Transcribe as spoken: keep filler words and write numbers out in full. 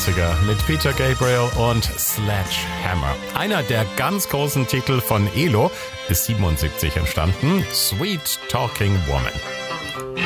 neunzehnhundertneunundsiebziger mit Peter Gabriel und Sledgehammer. Einer der ganz großen Titel von ELO ist siebenundsiebzig entstanden, Sweet Talking Woman.